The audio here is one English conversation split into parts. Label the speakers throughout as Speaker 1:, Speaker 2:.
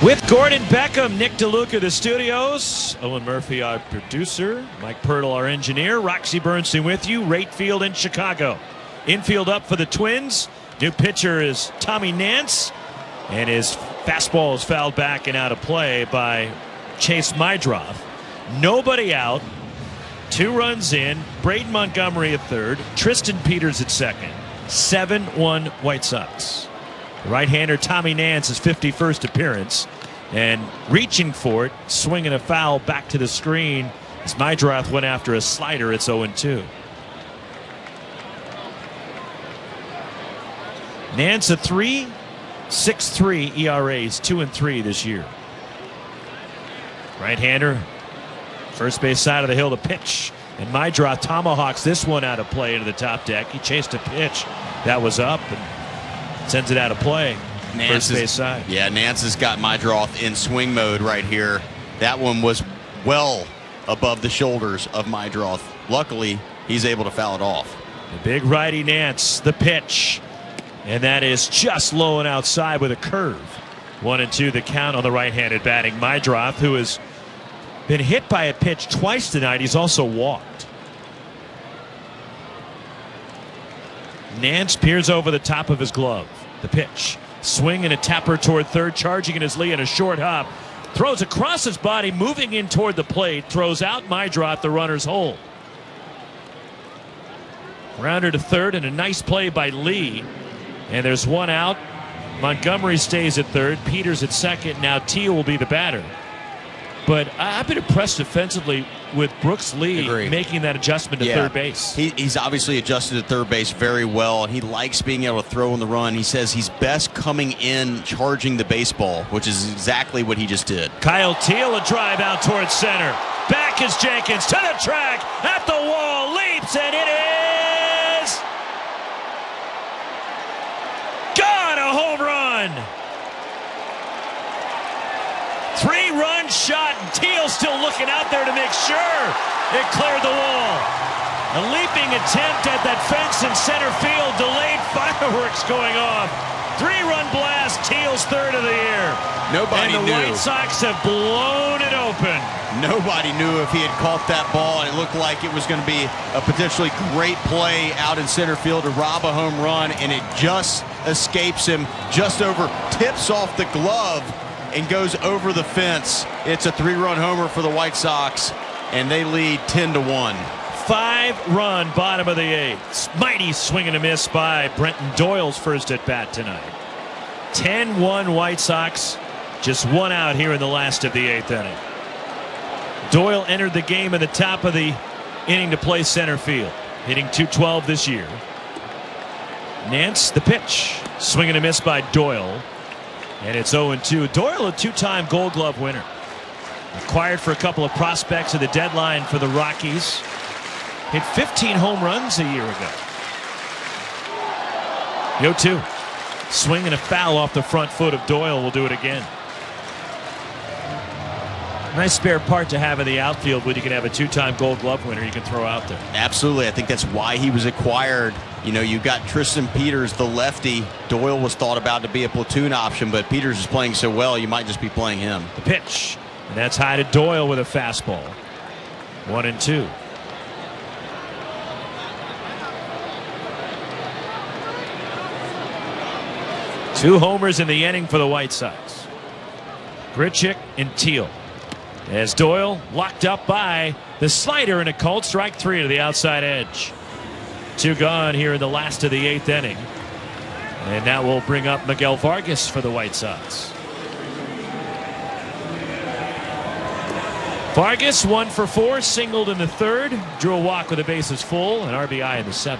Speaker 1: With Gordon Beckham, Nick DeLuca, the studios, Owen Murphy, our producer, Mike Pirtle, our engineer, Roxy Bernstein with you, Rate Field in Chicago. Infield up for the Twins. New pitcher is Tommy Nance, and his fastball is fouled back and out of play by Chase Meidroth. Nobody out. 2 runs in. Braden Montgomery at third. Tristan Peters at second. 7-1 White Sox. Right-hander Tommy Nance, his 51st appearance, and reaching for it, swinging a foul back to the screen as Meidroth went after a slider. It's 0-2. Nance a 3.63 ERAs, 2-3 this year. Right-hander, first base side of the hill to pitch, and Meidroth tomahawks this one out of play into the top deck. He chased a pitch that was up and sends it out of play. First base side.
Speaker 2: Yeah, Nance has got Meidroth in swing mode right here. That one was well above the shoulders of Meidroth. Luckily, he's able to foul it off.
Speaker 1: The big righty Nance, the pitch. And that is just low and outside with a curve. 1-2 the count on the right-handed batting Meidroth, who has been hit by a pitch twice tonight. He's also walked. Nance peers over the top of his glove. The pitch. Swing and a tapper toward third, charging in his lead and a short hop. Throws across his body, moving in toward the plate. Throws out Meidroth, the runner's hole. Rounder to third, and a nice play by Lee. And there's one out. Montgomery stays at third. Peters at second. Now Teal will be the batter. But I've been impressed defensively with Brooks Lee making that adjustment to third base.
Speaker 2: He's obviously adjusted to third base very well, and he likes being able to throw on the run. He says he's best coming in charging the baseball, which is exactly what he just did.
Speaker 1: Kyle Teal, a drive out towards center. Back is Jenkins to the track, at the wall, leaps, and it is gone, a home run. 3-run shot, and Teal still looking out there to make sure it cleared the wall. A leaping attempt at that fence in center field, delayed fireworks going off. 3-run blast, Teal's third of the year.
Speaker 2: Nobody knew.
Speaker 1: And the White Sox have blown it open.
Speaker 2: Nobody knew if he had caught that ball, and it looked like it was going to be a potentially great play out in center field to rob a home run, and it just escapes him, just over, tips off the glove, and goes over the fence. It's a 3-run homer for the White Sox, and they lead 10-1.
Speaker 1: 5-run bottom of the 8th. Mighty swing and a miss by Brenton Doyle's first at bat tonight. 10-1 White Sox. Just one out here in the last of the 8th inning. Doyle entered the game in the top of the inning to play center field, hitting .212 this year. Nance, the pitch. Swing and a miss by Doyle. And it's 0-2. Doyle, a 2-time Gold Glove winner. Acquired for a couple of prospects at the deadline for the Rockies. Hit 15 home runs a year ago. 0-2. Swing and a foul off the front foot of Doyle. Will do it again. Nice spare part to have in the outfield when you can have a 2-time Gold Glove winner you can throw out there.
Speaker 2: Absolutely. I think that's why he was acquired. You know, you got Tristan Peters, the lefty. Doyle was thought about to be a platoon option, but Peters is playing so well, you might just be playing him.
Speaker 1: The pitch. And that's high to Doyle with a fastball. 1-2. Two homers in the inning for the White Sox. Grichuk and Teal. As Doyle locked up by the slider and a called strike 3 to the outside edge. 2 gone here in the last of the 8th inning. And that will bring up Miguel Vargas for the White Sox. Vargas 1 for 4, singled in the 3rd, drew a walk with the bases full, and RBI in the 7th.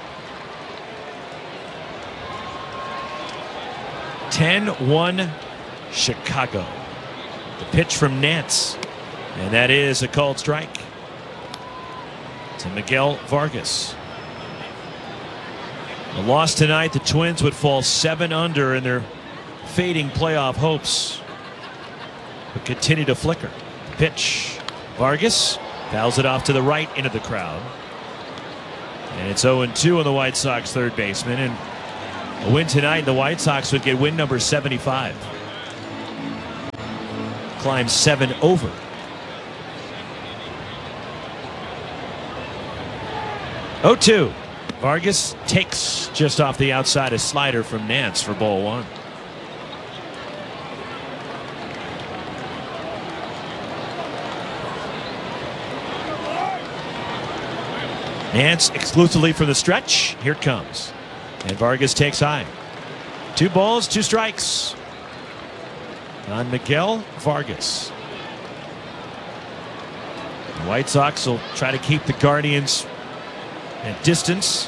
Speaker 1: 10-1 Chicago. The pitch from Nance, and that is a called strike to Miguel Vargas. A loss tonight, the Twins would fall 7 under in their fading playoff hopes, but continue to flicker. Pitch. Vargas fouls it off to the right into the crowd. And it's 0-2 on the White Sox third baseman. And a win tonight, the White Sox would get win number 75. climbs 7 over. Oh, 2. Vargas takes just off the outside a slider from Nance for ball 1. Nance exclusively from the stretch. Here it comes. And Vargas takes high. 2 balls, 2 strikes on Miguel Vargas. The White Sox will try to keep the Guardians at distance.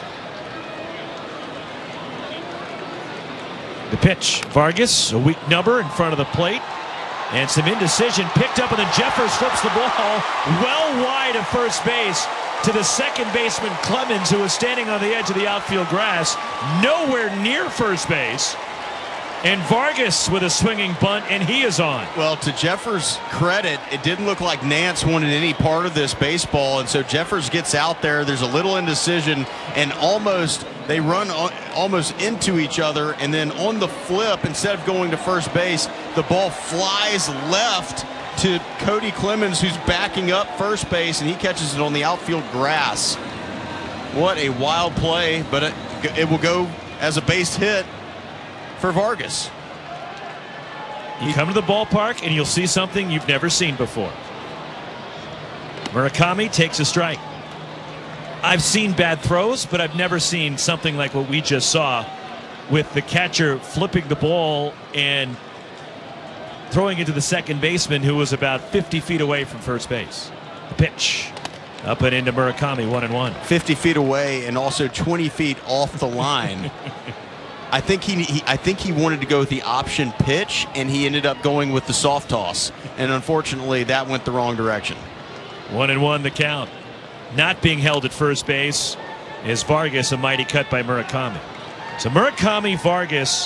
Speaker 1: The pitch. Vargas, a weak number in front of the plate. And some indecision picked up, and then Jeffers flips the ball well wide of first base to the second baseman Clemens, who was standing on the edge of the outfield grass, nowhere near first base. And Vargas with a swinging bunt, and he is on.
Speaker 2: Well, to Jeffers' credit, it didn't look like Nance wanted any part of this baseball, and so Jeffers gets out there. There's a little indecision, and they run almost into each other, and then on the flip, instead of going to first base, the ball flies left to Cody Clemens, who's backing up first base, and he catches it on the outfield grass. What a wild play, but it will go as a base hit for Vargas.
Speaker 1: You come to the ballpark and you'll see something you've never seen before. Murakami takes a strike. I've seen bad throws, but I've never seen something like what we just saw, with the catcher flipping the ball and throwing it to the second baseman, who was about 50 feet away from first base. The pitch up and into Murakami, 1-1.
Speaker 2: 50 feet away and also 20 feet off the line. I think he wanted to go with the option pitch, and he ended up going with the soft toss, and unfortunately that went the wrong direction.
Speaker 1: 1-1 the count. Not being held at first base is Vargas, a mighty cut by Murakami. So Murakami, Vargas,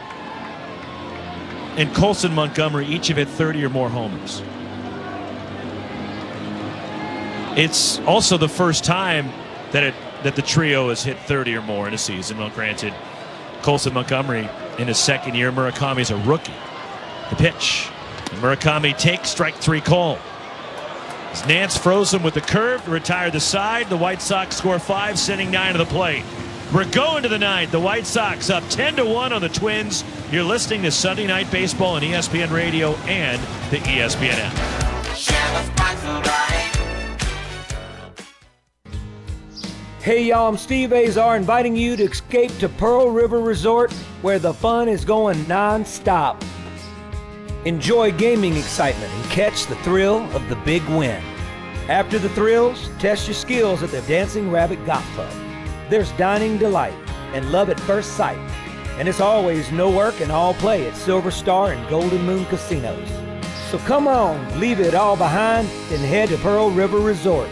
Speaker 1: and Colson Montgomery each have hit 30 or more homers. It's also the first time that the trio has hit 30 or more in a season. Well, granted, Colson Montgomery in his second year. Murakami's a rookie. The pitch. And Murakami takes strike 3 call. As Nance froze him with the curve to retire the side. The White Sox score 5, sending 9 to the plate. We're going to the 9th. The White Sox up 10-1 on the Twins. You're listening to Sunday Night Baseball on ESPN Radio and the ESPN app.
Speaker 3: Hey y'all, I'm Steve Azar, inviting you to escape to Pearl River Resort, where the fun is going non-stop. Enjoy gaming excitement and catch the thrill of the big win. After the thrills, test your skills at the Dancing Rabbit Golf Club. There's dining delight and love at first sight. And it's always no work and all play at Silver Star and Golden Moon Casinos. So come on, leave it all behind and head to Pearl River Resort.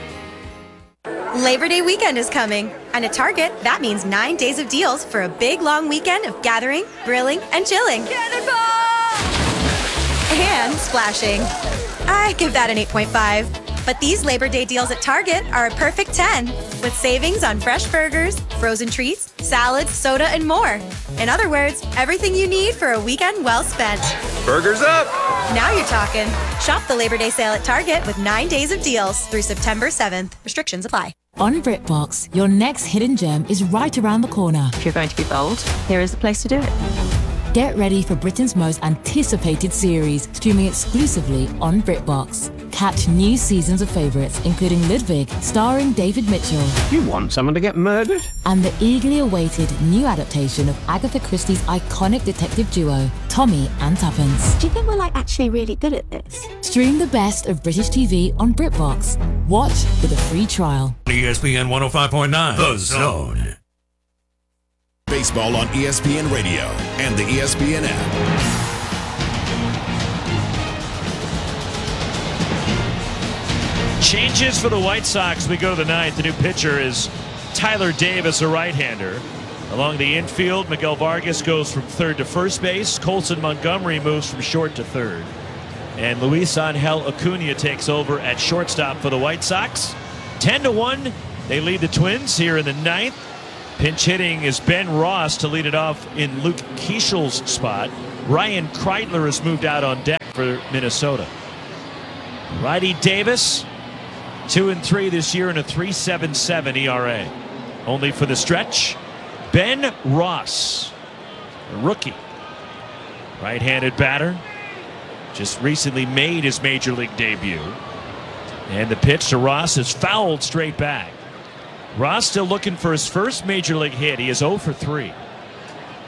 Speaker 4: Labor Day weekend is coming, and at Target, that means 9 days of deals for a big, long weekend of gathering, grilling, and chilling. Cannonball! And splashing. I give that an 8.5. But these Labor Day deals at Target are a perfect 10, with savings on fresh burgers, frozen treats, salads, soda, and more. In other words, everything you need for a weekend well spent.
Speaker 5: Burgers up!
Speaker 4: Now you're talking. Shop the Labor Day sale at Target with 9 days of deals through September 7th. Restrictions apply.
Speaker 6: On BritBox, your next hidden gem is right around the corner.
Speaker 7: If you're going to be bold, here is the place to do it.
Speaker 6: Get ready for Britain's most anticipated series, streaming exclusively on BritBox. Catch new seasons of favourites, including Ludwig, starring David Mitchell.
Speaker 5: You want someone to get murdered?
Speaker 6: And the eagerly awaited new adaptation of Agatha Christie's iconic detective duo, Tommy and Tuppence.
Speaker 7: Do you think we're actually really good at this?
Speaker 6: Stream the best of British TV on BritBox. Watch with a free trial.
Speaker 8: ESPN 105.9, The Zone.
Speaker 9: Baseball on ESPN Radio and the ESPN app.
Speaker 1: Changes for the White Sox. We go to the 9th. The new pitcher is Tyler Davis, a right-hander. Along the infield, Miguel Vargas goes from third to first base. Colson Montgomery moves from short to third. And Luis Angel Acuna takes over at shortstop for the White Sox. 10-1. They lead the Twins here in the 9th. Pinch hitting is Ben Ross to lead it off in Luke Keishel's spot. Ryan Kreidler has moved out on deck for Minnesota. Righty Davis, 2-3 this year and a 3.77 ERA. Only for the stretch, Ben Ross, a rookie. Right-handed batter. Just recently made his major league debut. And the pitch to Ross is fouled straight back. Ross still looking for his first major league hit. He is 0 for 3.